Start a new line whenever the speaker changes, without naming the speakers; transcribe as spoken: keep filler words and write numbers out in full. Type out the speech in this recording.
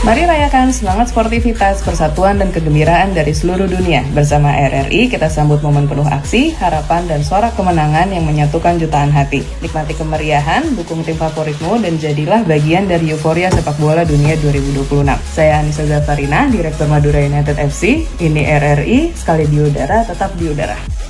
Mari rayakan semangat sportivitas, persatuan, dan kegembiraan dari seluruh dunia. Bersama R R I, kita sambut momen penuh aksi, harapan, dan sorak kemenangan yang menyatukan jutaan hati. Nikmati kemeriahan, dukung tim favoritmu, dan jadilah bagian dari euforia sepak bola dunia dua ribu dua puluh enam. Saya Anissa Zafarina, Direktur Madura United F C. Ini R R I, sekali di udara, tetap di udara.